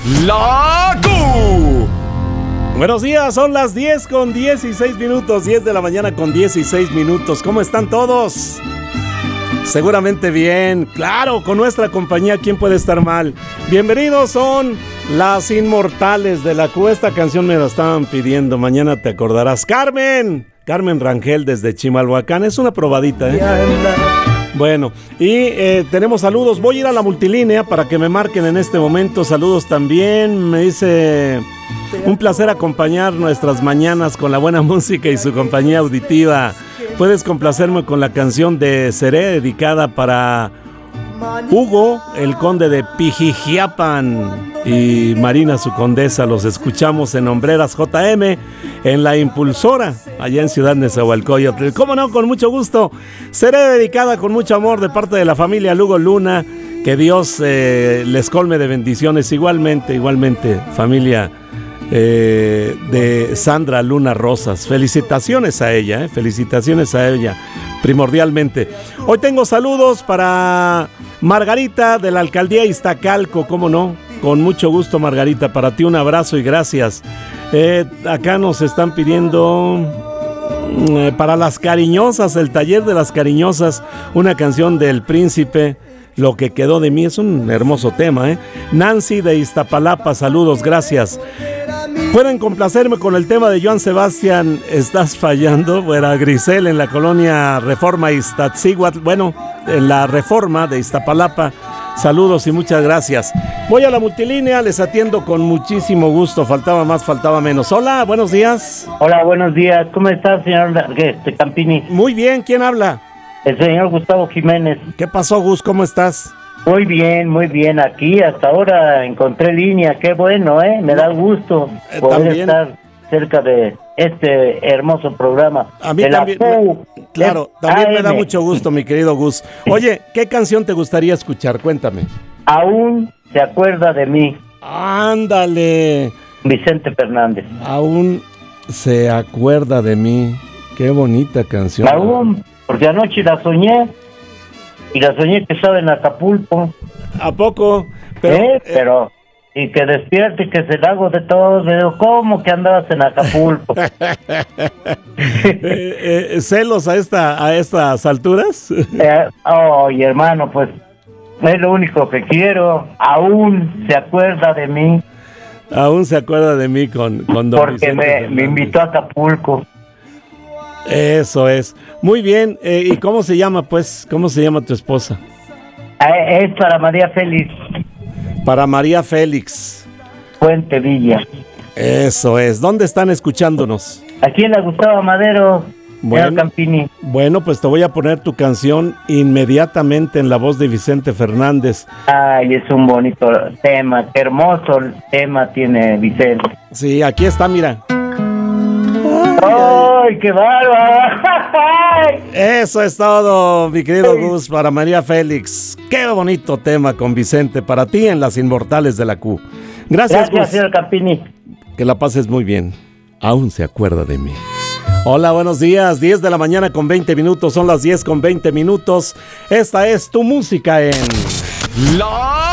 La Q. Buenos días, son las 10 con 16 minutos, 10 de la mañana con 16 minutos. ¿Cómo están todos? Seguramente bien, claro, con nuestra compañía, ¿quién puede estar mal? Bienvenidos, son las Inmortales de la Q. Esta canción me la estaban pidiendo, mañana te acordarás. Carmen Rangel desde Chimalhuacán, es una probadita, ¿eh? Bueno, y tenemos saludos. Voy a ir a la multilínea para que me marquen en este momento. Saludos también. Me dice: un placer acompañar nuestras mañanas con la buena música y su compañía auditiva. Puedes complacerme con la canción de Seré, dedicada para Hugo, el conde de Pijijiapan, y Marina, su condesa. Los escuchamos en Hombreras JM, en La Impulsora, allá en Ciudad Nezahualcóyotl. ¿Cómo no? Con mucho gusto. Seré, dedicada con mucho amor de parte de la familia Lugo Luna. Que Dios les colme de bendiciones. Igualmente, familia de Sandra Luna Rosas. Felicitaciones a ella, primordialmente. Hoy tengo saludos para Margarita de la alcaldía Iztacalco, ¿cómo no? Con mucho gusto, Margarita, para ti un abrazo y gracias. Acá nos están pidiendo para las cariñosas, el taller de las cariñosas, una canción del Príncipe, Lo que quedó de mí. Es un hermoso tema, ¿eh? Nancy de Iztapalapa, saludos, gracias. Pueden complacerme con el tema de Joan Sebastián, Estás fallando. Era Grisel en la colonia Reforma Iztaccíhuatl, bueno, en la Reforma de Iztapalapa. Saludos y muchas gracias. Voy a la multilínea, les atiendo con muchísimo gusto. Faltaba más, faltaba menos. Hola, buenos días. Hola, buenos días. ¿Cómo está, señor Campini? Muy bien, ¿quién habla? El señor Gustavo Jiménez. ¿Qué pasó, Gus? ¿Cómo estás? Muy bien. Aquí hasta ahora encontré línea. Qué bueno, ¿eh? Me da gusto poder estar cerca de este hermoso programa. A mí también, también me da mucho gusto, mi querido Gus. Oye, ¿qué canción te gustaría escuchar? Cuéntame. Aún se acuerda de mí. Ándale. Vicente Fernández. Aún se acuerda de mí. Qué bonita canción. Aún, porque anoche la soñé. Y la soñé que estaba en Acapulco. ¿A poco? Pero y que despierte y que se la hago de todos. Le digo, ¿cómo que andabas en Acapulco? ¿Celos a estas alturas? Oye, hermano, pues es lo único que quiero. Aún se acuerda de mí. Aún se acuerda de mí con don porque me invitó a Acapulco. Eso es. Muy bien. ¿Y cómo se llama, pues? ¿Cómo se llama tu esposa? Es para María Félix. Para María Félix. Puente Villa. Eso es. ¿Dónde están escuchándonos? Aquí en la Gustavo Madero. Bueno, Campini. Bueno, pues te voy a poner tu canción inmediatamente en la voz de Vicente Fernández. Ay, es un bonito tema. Qué hermoso tema tiene Vicente. Sí, aquí está, mira. ¡Ay, qué bárbaro! Eso es todo, mi querido Gus, para María Félix. Qué bonito tema con Vicente para ti en Las Inmortales de la Q. Gracias, Gus. Señor Campini. Que la pases muy bien. Aún se acuerda de mí. Hola, buenos días. 10 de la mañana con 20 minutos. Son las 10 con 20 minutos. Esta es tu música en La